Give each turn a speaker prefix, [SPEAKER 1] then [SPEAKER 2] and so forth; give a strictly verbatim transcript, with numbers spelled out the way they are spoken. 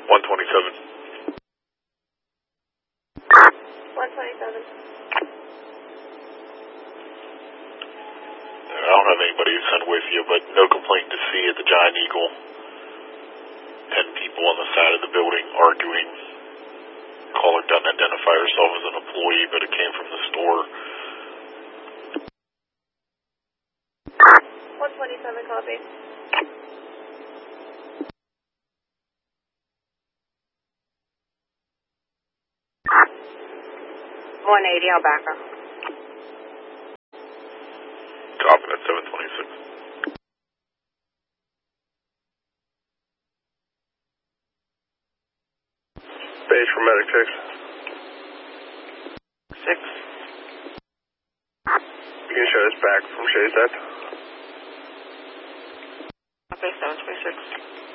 [SPEAKER 1] one twenty-seven.
[SPEAKER 2] one twenty-seven.
[SPEAKER 1] I don't have anybody to send with you, but no complaint to see at the Giant Eagle. Ten people on the side of the building arguing. Caller doesn't identify herself as an employee, but it came from the store.
[SPEAKER 2] one twenty-seven, copy.
[SPEAKER 3] one eighty, I'll back her.
[SPEAKER 1] Copy at seven twenty-six.
[SPEAKER 4] Base for medic six.
[SPEAKER 3] Six.
[SPEAKER 4] You can show us back from Shay's death.